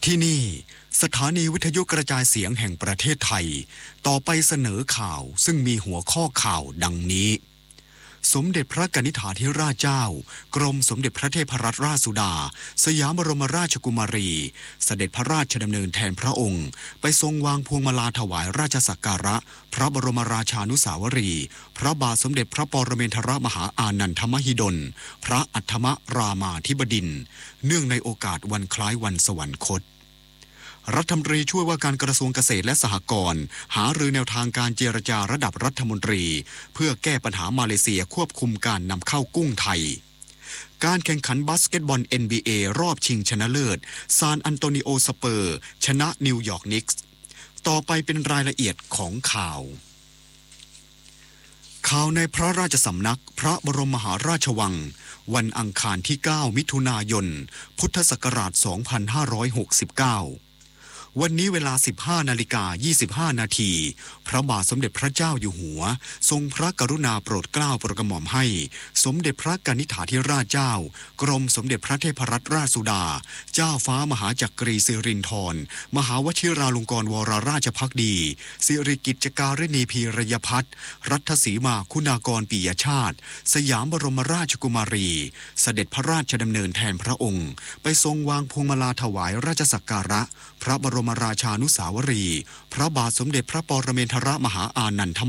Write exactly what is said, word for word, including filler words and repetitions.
ที่นี่สถานีวิทยุกระจายเสียงแห่งประเทศไทยต่อไปเสนอข่าวซึ่งมีหัวข้อข่าวดังนี้สมเด็จพระกนิษฐาธิราชเจ้ากรมสมเด็จพระเทพรัตนราชสุดาสยามบรมราชกุมารีเสด็จพระราชดำเนินแทนพระองค์ไปทรงวางพวงมาลาถวายราชสักการะพระบรมราชานุสาวรีย์พระบาทสมเด็จพระปรเมนทรมหาอานันทมหิดลพระอัฏฐมรามาธิบดินทร์เนื่องในโอกาสวันคล้ายวันสวรรคตรัฐมนตรีช่วยว่าการกระทรวงเกษตรและสหกรณ์หารือแนวทางการเจรจาระดับรัฐมนตรีเพื่อแก้ปัญหามาเลเซียควบคุมการนำเข้ากุ้งไทยการแข่งขันบาสเกตบอล เอ็น บี เอ รอบชิงชนะเลิศซานอันโตนิโอสเปอร์ชนะนิวยอร์กนิกส์ต่อไปเป็นรายละเอียดของข่าวข่าวในพระราชสำนักพระบรมมหาราชวังวันอังคารที่เก้ามิถุนายนพุทธศักราชสองพันห้าร้อยหกสิบเก้าวันนี้เวลา สิบห้านาฬิกายี่สิบห้านาทีพระบาทสมเด็จพระเจ้าอยู่หัวทรงพระกรุณาโปรดเกล้าโปรดกระหม่อมให้สมเด็จพระกนิษฐาธิราชเจ้ากรมสมเด็จพระเทพรัตนราชสุดาเจ้าฟ้ามหาจักรีสิรินธรมหาวชิราลงกรณ์วรราชภักดีสิริกิจการณีพีรยพัฒน์รัฐสีมาคุณากรปิยชาติสยามบรมราชกุมารีเสด็จพระราชดำเนินแทนพระองค์ไปทรงวางพวงมาลาถวายราชสักการะพระบรมราชานุสาวรีย์พระบาทสมเด็จพระปรเมนทรมหาอานันท